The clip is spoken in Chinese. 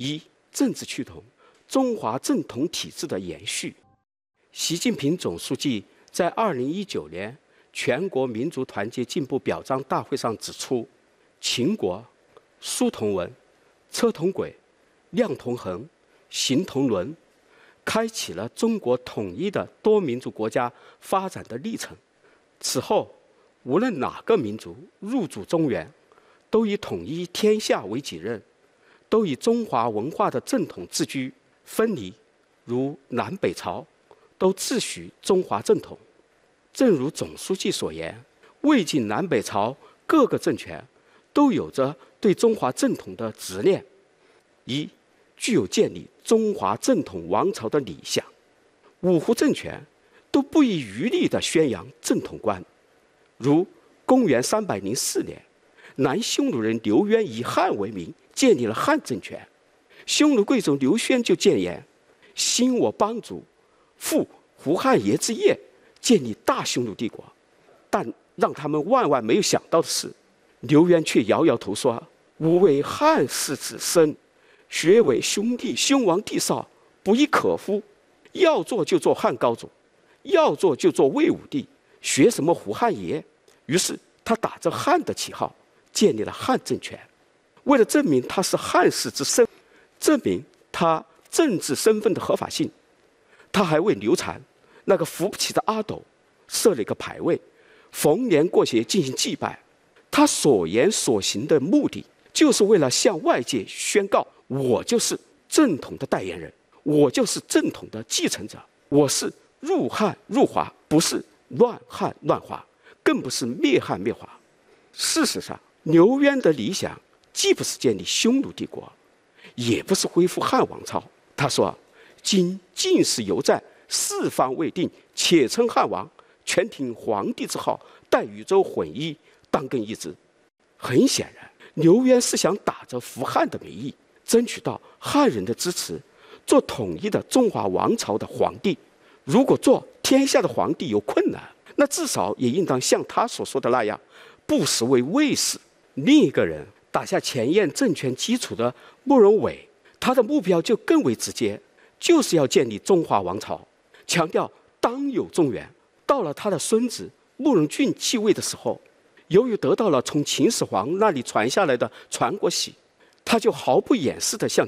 一、政治趋同，中华正统体制的延续。习近平总书记在2019年全国民族团结进步表彰大会上指出，秦国书同文，车同轨，量同衡，形同伦，开启了中国统一的多民族国家发展的历程。此后，无论哪个民族入主中原，都以统一天下为己任，都以中华文化的正统自居。分离，如南北朝，都自诩中华正统。正如总书记所言，魏晋南北朝各个政权都有着对中华正统的执念，一具有建立中华正统王朝的理想。五胡政权都不遗余力地宣扬正统观，如公元304年，南匈奴人刘渊以汉为名，建立了汉政权。匈奴贵族刘轩就谏言：兴我邦主，复胡汉爷之业，建立大匈奴帝国。但让他们万万没有想到的是，刘渊却摇摇头说：吾为汉室子孙，学为兄弟，兄王弟少，不亦可乎？要做就做汉高祖，要做就做魏武帝，学什么胡汉爷？于是他打着汉的旗号，建立了汉政权。为了证明他是汉室之孙，证明他政治身份的合法性，他还为刘禅那个扶不起的阿斗设了一个牌位，逢年过节进行祭拜。他所言所行的目的，就是为了向外界宣告：我就是正统的代言人，我就是正统的继承者，我是入汉入华，不是乱汉乱华，更不是灭汉灭华。事实上，刘渊的理想既不是建立匈奴帝国，也不是恢复汉王朝。他说：今进士犹在，四方未定，且称汉王，全听皇帝之号，待宇宙混一，当更一之。很显然，刘渊是想打着扶汉的名义，争取到汉人的支持，做统一的中华王朝的皇帝。如果做天下的皇帝有困难，那至少也应当像他所说的那样，不时为卫士。另一个人打下前燕政权基础的慕容伟，他的目标就更为直接，就是要建立中华王朝，强调当有中原。到了他的孙子慕容俊继位的时候，由于得到了从秦始皇那里传下来的传国玺，他就毫不掩饰地向